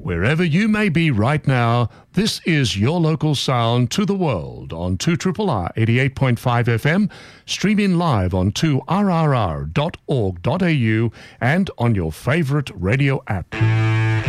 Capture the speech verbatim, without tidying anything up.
Wherever you may be right now, this is your local sound to the world on two R R R eighty-eight point five F M, streaming live on two R R R dot org dot A U and on your favorite radio app.